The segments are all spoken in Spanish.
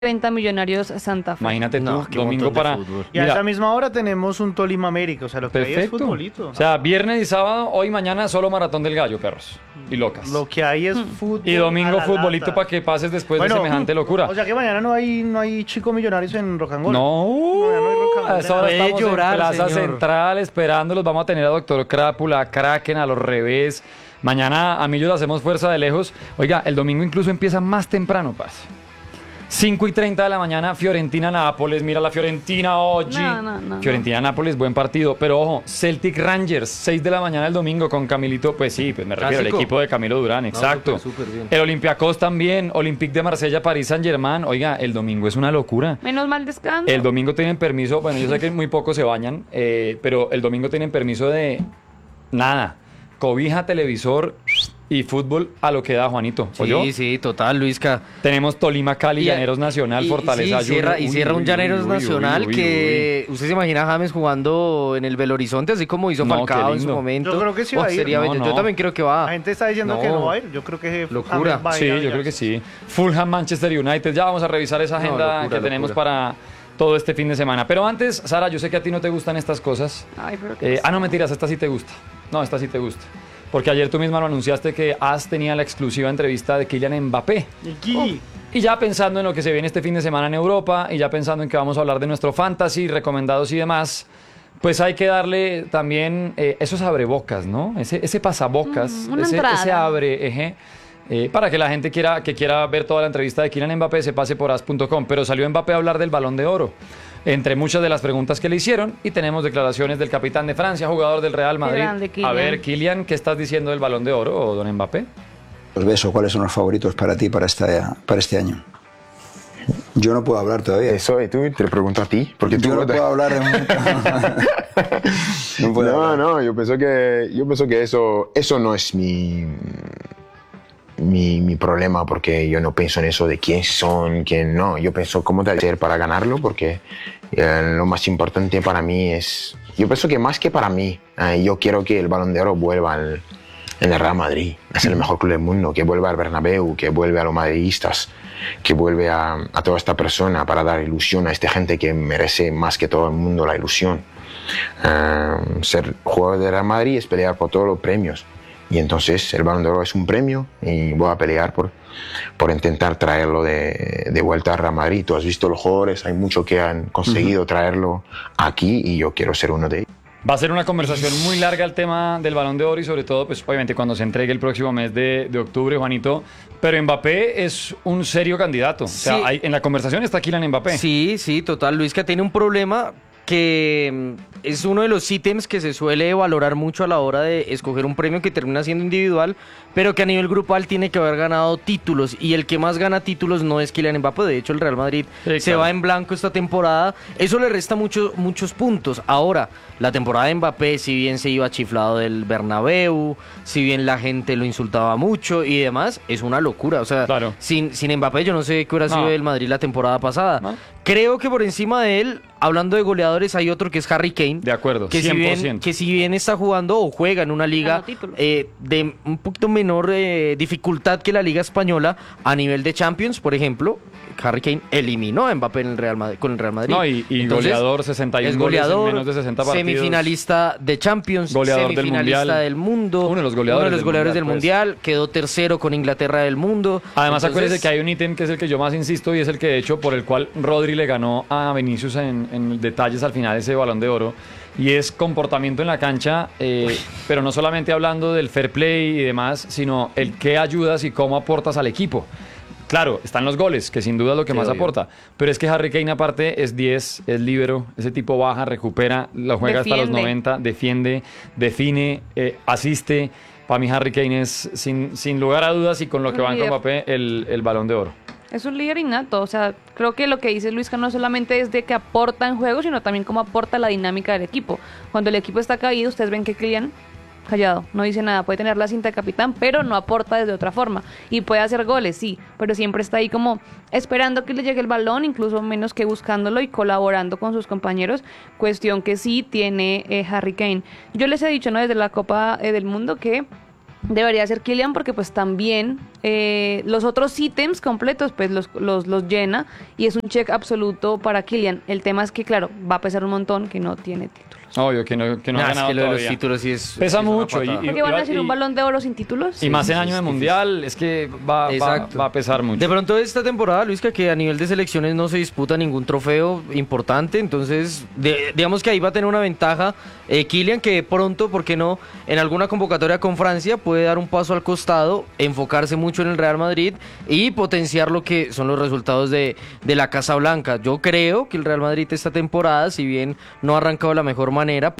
30 Millonarios Santa Fe. Imagínate tú, No, qué domingo montón de para... fútbol. Y a Mira, esa misma hora tenemos un Tolima América, o sea, lo que hay es perfecto. futbolito. O sea, viernes y sábado, hoy y mañana solo Maratón del Gallo, perros. Y locas. Lo que hay es fútbol. Y domingo a la futbolito lata. para que pases después de semejante locura. O sea que mañana no hay Chico Millonarios en Rock and Roll. No, ya no hay Rock and Roll. a esa hora Puede estamos llorar, en Plaza señor. Central esperándolos. Vamos a tener a Doctor Crápula, a Kraken, a los revés. Mañana a Millos le hacemos fuerza de lejos. Oiga, el domingo incluso empieza más temprano, parce. 5:30 de la mañana, Fiorentina-Nápoles. Mira la Fiorentina, oye. No. Fiorentina-Nápoles, buen partido. Pero ojo, Celtic Rangers, 6 de la mañana el domingo con Camilito. Pues sí, pues me refiero al Clásico. equipo de Camilo Durán, exacto. súper bien. El Olympiacos también, Olympique de Marsella, París Saint-Germain. Oiga, el domingo es una locura. Menos mal descanso. El domingo tienen permiso, bueno, yo sé que muy pocos se bañan, pero el domingo tienen permiso de nada. Cobija, televisor y fútbol a lo que da, Juanito. ¿Oyó? Sí, total, Luisca. Tenemos Tolima, Cali, Llaneros Nacional, Fortaleza sí, cierra, Junior. y cierra un Llaneros Nacional uy, que usted se imagina a James jugando en el Belo Horizonte, así como hizo No, Falcao qué en su lindo. momento. Yo creo que sí va a ir. Sería No, bello. no. Yo también creo que va. La gente está diciendo que no va a ir. Yo creo que Locura. James va a Sí, ir a yo creo que Ajax. sí. Fulham, Manchester United. Ya vamos a revisar esa agenda locura, que tenemos locura. para todo este fin de semana. Pero antes, Sara, yo sé que a ti no te gustan estas cosas. Ay, pero qué No, mentiras, esta sí te gusta. No, esta sí te gusta. Porque ayer tú misma lo anunciaste que AS tenía la exclusiva entrevista de Kylian Mbappé. Y ya pensando en lo que se viene este fin de semana en Europa, y ya pensando en que vamos a hablar de nuestro fantasy, recomendados y demás, pues hay que darle también esos abrebocas, ¿no? Ese pasabocas, una entrada. ese abre, para que la gente que quiera ver toda la entrevista de Kylian Mbappé se pase por as.com. Pero salió Mbappé a hablar del Balón de Oro, entre muchas de las preguntas que le hicieron, y tenemos declaraciones del capitán de Francia, jugador del Real Madrid. grande, Kylian. A ver, Kylian, ¿qué estás diciendo del Balón de Oro, o don Mbappé? Los besos, ¿cuáles son los favoritos para ti para este año? Yo no puedo hablar todavía. Eso, tú te lo pregunto a ti, porque tú Yo no puedo hablar en No puedo hablar. no, yo pienso que eso no es mi problema, porque yo no pienso en eso de quién son, quién no. Yo pienso cómo debe ser para ganarlo, porque lo más importante para mí es... Yo pienso que más que para mí, yo quiero que el Balón de Oro vuelva en el Real Madrid. Es el mejor club del mundo, que vuelva al Bernabéu, que vuelve a los madridistas, que vuelve a toda esta persona para dar ilusión a esta gente que merece más que todo el mundo la ilusión. Ser jugador de Real Madrid es pelear por todos los premios. Y entonces el Balón de Oro es un premio y voy a pelear por intentar traerlo de vuelta a Real Madrid. Tú has visto los jugadores, hay muchos que han conseguido traerlo aquí y yo quiero ser uno de ellos. Va a ser una conversación muy larga el tema del Balón de Oro, y sobre todo, pues obviamente cuando se entregue el próximo mes de octubre, Juanito. Pero Mbappé es un serio candidato. Sí. O sea, en la conversación está Kylian Mbappé. Sí, total. Luisca tiene un problema que es uno de los ítems que se suele valorar mucho a la hora de escoger un premio que termina siendo individual, pero que a nivel grupal tiene que haber ganado títulos, y el que más gana títulos no es Kylian Mbappé. De hecho, el Real Madrid Sí, se va en blanco esta temporada. Eso le resta muchos puntos. Ahora, la temporada de Mbappé, si bien se iba chiflado del Bernabéu, si bien la gente lo insultaba mucho y demás, es una locura. O sea, Claro. sin Mbappé yo no sé qué hubiera sido No. del Madrid la temporada pasada. No. Creo que por encima de él, hablando de goleadores, hay otro que es Harry Kane. De acuerdo, que 100%. si bien está jugando o juega en una liga Ganó títulos. de un poquito menor dificultad que la liga española, a nivel de Champions, por ejemplo, Harry Kane eliminó a Mbappé en el Real Madrid, con el Real Madrid. No, y Entonces, goleador, 61 es goles en goleador, menos de 60 partidos. semifinalista de Champions, Goleador del semifinalista Mundial. del mundo, Uno de los goleadores del del Mundial, quedó tercero con Inglaterra del mundo. Además, Entonces, acuérdense que hay un ítem que es el que yo más insisto, y es el que, de hecho, por el cual Rodri le ganó a Vinicius en detalles al final ese Balón de Oro, y es comportamiento en la cancha, pero no solamente hablando del fair play y demás, sino el qué ayudas y cómo aportas al equipo. Claro, están los goles, que sin duda es lo que Sí, más obvio. aporta, pero es que Harry Kane aparte es 10, es líbero, ese tipo baja, recupera, lo juega hasta los Defiende. 90, defiende, define, asiste. Para mí Harry Kane es, sin lugar a dudas, y con lo que Un banca líder. Mbappé, el Balón de Oro. Es un líder innato, o sea, creo que lo que dice Luisca no solamente es de que aporta en juego, sino también cómo aporta la dinámica del equipo. Cuando el equipo está caído, ustedes ven que Kylian, callado, no dice nada, puede tener la cinta de capitán, pero no aporta desde otra forma. Y puede hacer goles, sí, pero siempre está ahí como esperando que le llegue el balón, incluso menos que buscándolo y colaborando con sus compañeros, cuestión que sí tiene Harry Kane. Yo les he dicho, ¿no?, desde la Copa del Mundo que debería ser Kylian, porque pues también los otros ítems completos pues los llena y es un check absoluto para Kylian. El tema es que, claro, va a pesar un montón que no tiene títulos. Obvio que no ha Es ganado que lo de los todavía. títulos sí es... Pesa sí es una mucho patada. ¿Porque van a hacer un balón de oro sin títulos? Y más en año de es mundial, es que va Exacto. a pesar mucho. De pronto esta temporada, Luis, que a nivel de selecciones no se disputa ningún trofeo importante, entonces digamos que ahí va a tener una ventaja Kylian, que de pronto, ¿por qué no? En alguna convocatoria con Francia puede dar un paso al costado, enfocarse mucho en el Real Madrid y potenciar lo que son los resultados de la Casa Blanca. Yo creo que el Real Madrid esta temporada, si bien no ha arrancado de la mejor manera,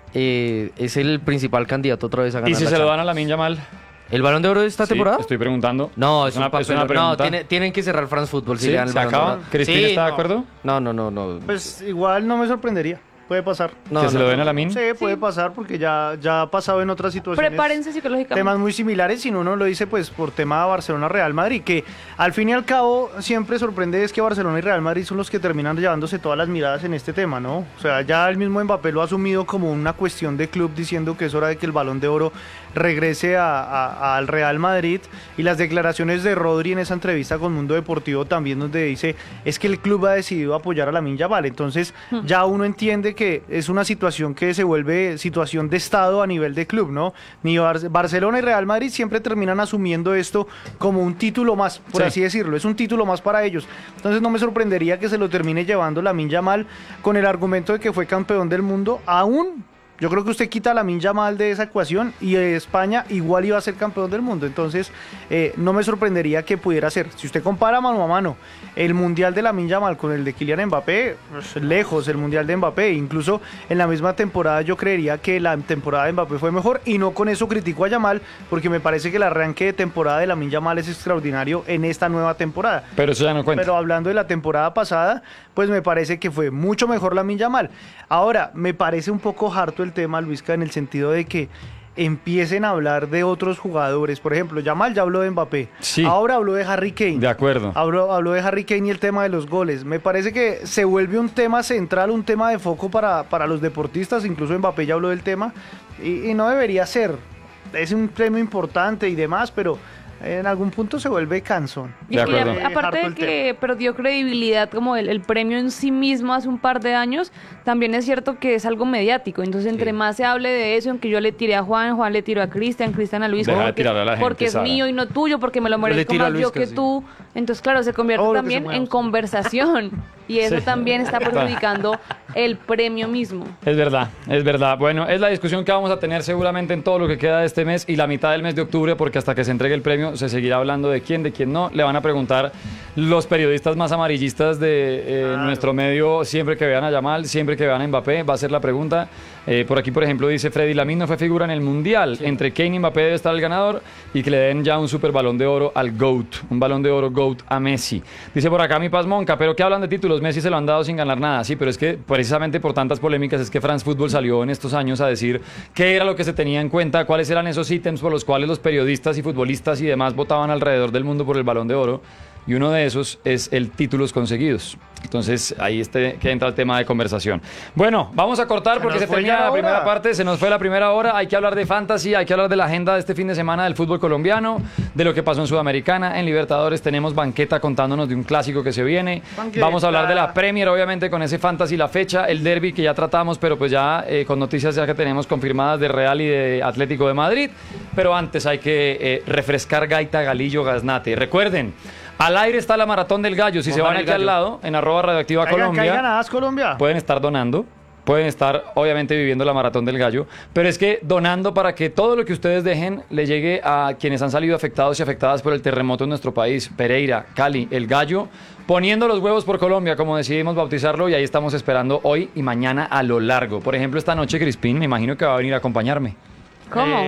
es el principal candidato otra vez a ganar ¿Y si la se lo Champions. dan a Lamine Yamal? ¿El Balón de Oro de esta Sí, temporada? estoy preguntando. No, es una un papel. es una No, pregunta. tienen que cerrar France Football si ¿Sí? le dan el ¿Se Balón de acaba? Oro. ¿Cristina Sí, está de no. acuerdo? No. Pues igual no me sorprendería. Puede pasar. No, ¿Que se no, lo den no. a Lamine? Sí, puede pasar porque ya ha pasado en otras situaciones. Prepárense psicológicamente. Temas muy similares, si uno lo dice pues por tema Barcelona-Real Madrid, que al fin y al cabo siempre sorprende es que Barcelona y Real Madrid son los que terminan llevándose todas las miradas en este tema, ¿no? O sea, ya el mismo Mbappé lo ha asumido como una cuestión de club, diciendo que es hora de que el Balón de Oro regrese al Real Madrid, y las declaraciones de Rodri en esa entrevista con Mundo Deportivo también, donde dice es que el club ha decidido apoyar a Lamine Yamal, entonces ya uno entiende que es una situación que se vuelve situación de estado a nivel de club, ¿no? Ni Barcelona y Real Madrid siempre terminan asumiendo esto como un título más, por Sí. así decirlo, es un título más para ellos. Entonces no me sorprendería que se lo termine llevando Lamine Yamal con el argumento de que fue campeón del mundo. Aún yo creo que usted quita a Lamine Yamal de esa ecuación y España igual iba a ser campeón del mundo. Entonces no me sorprendería que pudiera ser. Si usted compara mano a mano el mundial de Lamine Yamal con el de Kylian Mbappé, pues, lejos el mundial de Mbappé. Incluso en la misma temporada yo creería que la temporada de Mbappé fue mejor, y no con eso critico a Yamal, porque me parece que el arranque de temporada de Lamine Yamal es extraordinario en esta nueva temporada. Pero eso ya no cuenta. Pero hablando de la temporada pasada, pues me parece que fue mucho mejor Lamine Yamal. Ahora, me parece un poco harto el tema, Luisca, en el sentido de que empiecen a hablar de otros jugadores. Por ejemplo, Yamal ya habló de Mbappé. Sí. Ahora habló de Harry Kane. De acuerdo. Habló de Harry Kane y el tema de los goles. Me parece que se vuelve un tema central, un tema de foco para los deportistas. Incluso Mbappé ya habló del tema. Y no debería ser. Es un premio importante y demás, pero en algún punto se vuelve cansón. Y De que acuerdo. aparte Harto de el que perdió credibilidad como el premio en sí mismo hace un par de años, también es cierto que es algo mediático. Entonces, entre más se hable de eso, en que yo le tiré a Juan, Juan le tiró a Cristian a Luis, Deja de porque, tirarle a la gente, porque es Sara. mío y no tuyo, porque me lo le merezco tiro a más yo Luisca, que sí. tú. Entonces, claro, se convierte Obvio que también se mueva en usted. conversación. Y eso Sí. también está perjudicando el premio mismo. Es verdad, es verdad. Bueno, es la discusión que vamos a tener seguramente en todo lo que queda de este mes y la mitad del mes de octubre, porque hasta que se entregue el premio se seguirá hablando de quién no. Le van a preguntar los periodistas más amarillistas de nuestro medio siempre que vean a Yamal, siempre que vean a Mbappé, va a ser la pregunta. Por aquí, por ejemplo, dice Freddy Lamine no fue figura en el Mundial. Entre Kane y Mbappé debe estar el ganador, y que le den ya un super balón de oro al GOAT, un balón de oro GOAT a Messi. Dice por acá mi Paz Monca, pero ¿qué hablan de títulos? Messi se lo han dado sin ganar nada. Sí, pero es que precisamente por tantas polémicas es que France Football salió en estos años a decir qué era lo que se tenía en cuenta, cuáles eran esos ítems por los cuales los periodistas y futbolistas y demás votaban alrededor del mundo por el balón de oro. Y uno de esos es el títulos conseguidos. Entonces ahí que entra el tema de conversación. Bueno, vamos a cortar porque nos se fue termina ya la la primera hora. parte. Se nos fue la primera hora. Hay que hablar de fantasy, hay que hablar de la agenda de este fin de semana del fútbol colombiano, de lo que pasó en Sudamericana, en Libertadores. Tenemos banqueta contándonos de un clásico que se viene. Banqueta. Vamos a hablar de la Premier, obviamente, con ese fantasy, la fecha, el derby que ya tratamos, pero pues ya con noticias ya que tenemos confirmadas de Real y de Atlético de Madrid. Pero antes hay que refrescar gaita, galillo, gaznate. Recuerden, al aire está la Maratón del Gallo. Si se van el aquí al gallo. lado, en @radioactiva Colombia, Caigan a Colombia. pueden estar donando. Pueden estar, obviamente, viviendo la Maratón del Gallo, pero es que donando para que todo lo que ustedes dejen le llegue a quienes han salido afectados y afectadas por el terremoto en nuestro país. Pereira, Cali, El Gallo, poniendo los huevos por Colombia, como decidimos bautizarlo, y ahí estamos esperando hoy y mañana a lo largo. Por ejemplo, esta noche, Crispín, me imagino que va a venir a acompañarme. ¿Cómo?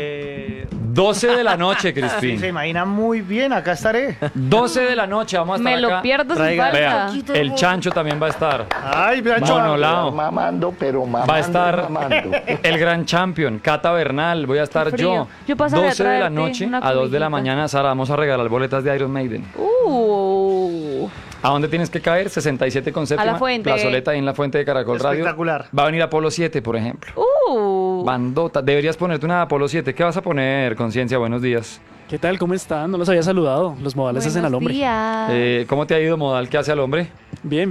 12 de la noche, Sí, se Crispín. imagina muy bien, acá estaré. 12 de la noche, vamos a estar Me lo acá. pierdo sin Traiga- Vea, falta. el Chancho también va a estar. Ay, vean, Bueno, Lao. Mamando, pero mamando. Va a estar mamando. el gran champion, Cata Bernal, voy a estar Qué frío. yo. Yo pasaré a 12 de la traerte noche una a 2 de la cobijita. mañana, Sara, vamos a regalar boletas de Iron Maiden. ¿A dónde tienes que caer? 67 con séptima. La Fuente. Plazoleta ahí en la Fuente de Caracol Radio. Espectacular. Va a venir Apolo 7, por ejemplo. Bandota. Deberías ponerte una de Apolo 7. ¿Qué vas a poner, Conciencia? Buenos días. ¿Qué tal? ¿Cómo están? No los había saludado. Los modales hacen al hombre. Buenos días. ¿Cómo te ha ido, Modal? ¿Qué hace al hombre? Bien,